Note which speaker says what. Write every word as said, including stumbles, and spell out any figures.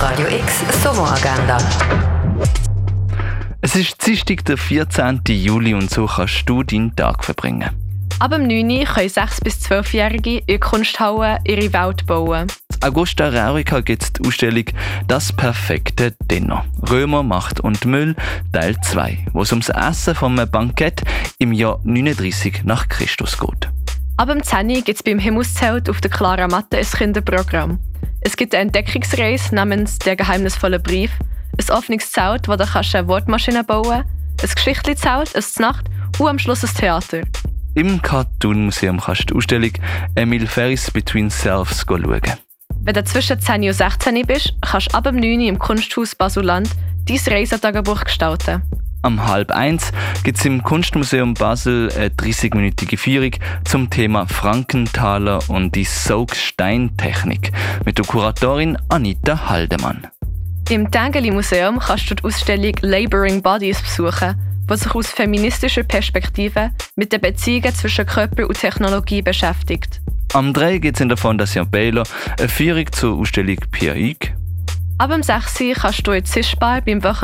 Speaker 1: Radio X Sommeragenda.
Speaker 2: Es ist Dienstag, der vierzehnten Juli, und so kannst du deinen Tag verbringen.
Speaker 3: Ab dem neun Uhr können sechs- bis zwölfjährige in Kunsthallen ihre Welt bauen.
Speaker 2: In Augusta Raurica gibt es die Ausstellung «Das perfekte Dinner. Römer, Macht und Müll» Teil zwei, wo es ums Essen von einem Bankett im Jahr neununddreissig nach Christus geht.
Speaker 3: Ab dem zehn Uhr gibt es beim Himmelszelt auf der Clara Matte ein Kinderprogramm. Es gibt eine Entdeckungsreise namens «Der geheimnisvolle Brief», ein offenes Zelt, wo du eine Wortmaschine bauen kannst, ein Geschichtli-Zelt, ein Znacht und am Schluss ein Theater.
Speaker 2: Im Cartoon-Museum kannst du die Ausstellung «Emil Ferris Between Selves» schauen.
Speaker 3: Wenn du zwischen zehn und sechzehn Uhr bist, kannst du ab dem neun Uhr im Kunsthaus Basuland dein Reisetagebuch gestalten.
Speaker 2: Am halb eins gibt es im Kunstmuseum Basel eine dreißig-minütige Führung zum Thema Frankenthaler und die Saugsteintechnik mit der Kuratorin Anita Haldemann.
Speaker 3: Im Tengeli-Museum kannst du die Ausstellung «Laboring Bodies» besuchen, die sich aus feministischer Perspektive mit den Beziehungen zwischen Körper und Technologie beschäftigt.
Speaker 2: Am drei gibt es in der Fondation Baylor eine Führung zur Ausstellung Pierre Hugues.
Speaker 3: Ab dem sechs Uhr kannst du in die Sischbar beim